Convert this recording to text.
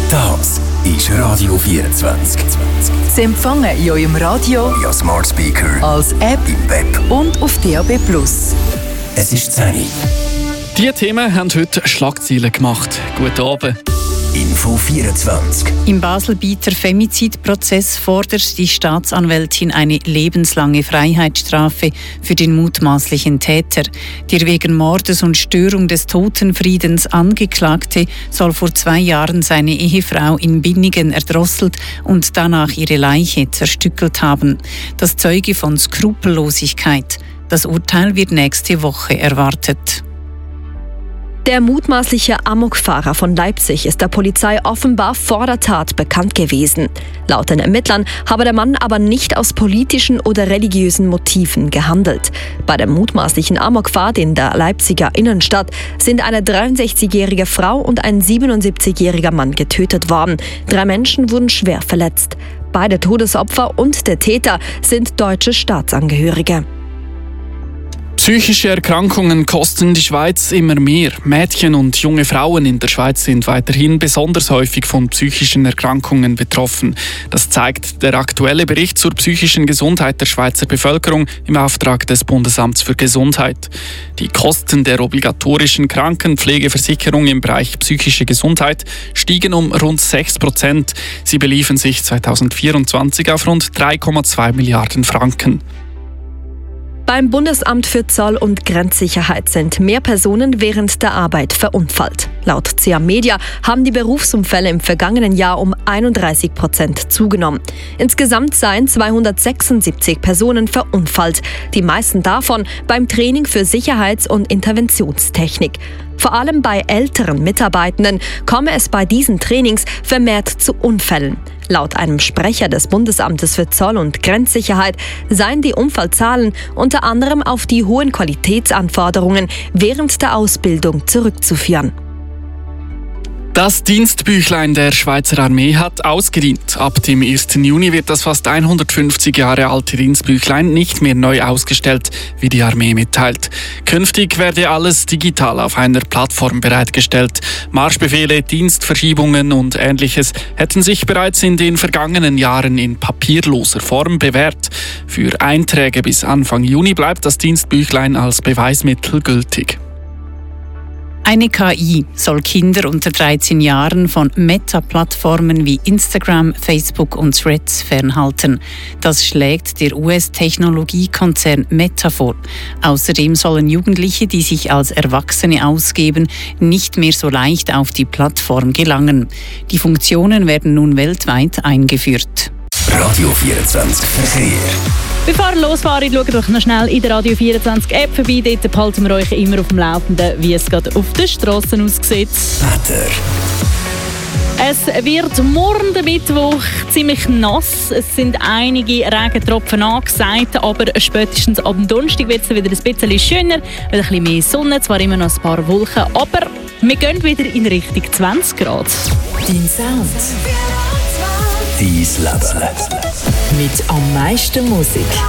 Das ist Radio 24. Sie empfangen in eurem Radio, via Smart Speaker, als App im Web und auf DAB+. Es ist 10 Uhr. Diese Themen haben heute Schlagzeilen gemacht. Guten Abend. Info 24. Im Baselbieter Femizidprozess fordert die Staatsanwältin eine lebenslange Freiheitsstrafe für den mutmaßlichen Täter. Der wegen Mordes und Störung des Totenfriedens Angeklagte soll vor 2 Jahren seine Ehefrau in Binnigen erdrosselt und danach ihre Leiche zerstückelt haben. Das zeuge von Skrupellosigkeit. Das Urteil wird nächste Woche erwartet. Der mutmaßliche Amokfahrer von Leipzig ist der Polizei offenbar vor der Tat bekannt gewesen. Laut den Ermittlern habe der Mann aber nicht aus politischen oder religiösen Motiven gehandelt. Bei der mutmaßlichen Amokfahrt in der Leipziger Innenstadt sind eine 63-jährige Frau und ein 77-jähriger Mann getötet worden. 3 Menschen wurden schwer verletzt. Beide Todesopfer und der Täter sind deutsche Staatsangehörige. Psychische Erkrankungen kosten die Schweiz immer mehr. Mädchen und junge Frauen in der Schweiz sind weiterhin besonders häufig von psychischen Erkrankungen betroffen. Das zeigt der aktuelle Bericht zur psychischen Gesundheit der Schweizer Bevölkerung im Auftrag des Bundesamts für Gesundheit. Die Kosten der obligatorischen Krankenpflegeversicherung im Bereich psychische Gesundheit stiegen um rund 6%. Sie beliefen sich 2024 auf rund 3,2 Milliarden Franken. Beim Bundesamt für Zoll- und Grenzsicherheit sind mehr Personen während der Arbeit verunfallt. Laut CA Media haben die Berufsunfälle im vergangenen Jahr um 31% zugenommen. Insgesamt seien 276 Personen verunfallt, die meisten davon beim Training für Sicherheits- und Interventionstechnik. Vor allem bei älteren Mitarbeitenden komme es bei diesen Trainings vermehrt zu Unfällen. Laut einem Sprecher des Bundesamtes für Zoll- und Grenzsicherheit seien die Unfallzahlen unter anderem auf die hohen Qualitätsanforderungen während der Ausbildung zurückzuführen. Das Dienstbüchlein der Schweizer Armee hat ausgedient. Ab dem 1. Juni wird das fast 150 Jahre alte Dienstbüchlein nicht mehr neu ausgestellt, wie die Armee mitteilt. Künftig werde alles digital auf einer Plattform bereitgestellt. Marschbefehle, Dienstverschiebungen und Ähnliches hätten sich bereits in den vergangenen Jahren in papierloser Form bewährt. Für Einträge bis Anfang Juni bleibt das Dienstbüchlein als Beweismittel gültig. Eine KI soll Kinder unter 13 Jahren von Meta-Plattformen wie Instagram, Facebook und Threads fernhalten. Das schlägt der US-Technologiekonzern Meta vor. Außerdem sollen Jugendliche, die sich als Erwachsene ausgeben, nicht mehr so leicht auf die Plattform gelangen. Die Funktionen werden nun weltweit eingeführt. Radio 24 Verkehr. Bevor wir losfahren, schauen doch noch schnell in der Radio 24 App vorbei. Dort behalten wir euch immer auf dem Laufenden, wie es gerade auf den Strassen aussieht. Wetter. Es wird morgen der Mittwoch ziemlich nass. Es sind einige Regentropfen angesagt, aber spätestens ab dem Donnerstag wird es wieder ein bisschen schöner, wieder ein bisschen mehr Sonne, zwar immer noch ein paar Wolken, aber wir gehen wieder in Richtung 20 Grad. Dein Sound. Dein Leben. Mit am meisten Musik.